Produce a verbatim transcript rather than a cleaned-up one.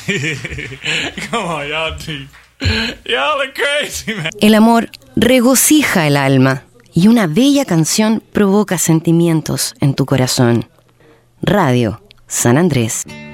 Come on, y'all, y'all are crazy, man. El amor regocija el alma y una bella canción provoca sentimientos en tu corazón. Radio San Andrés.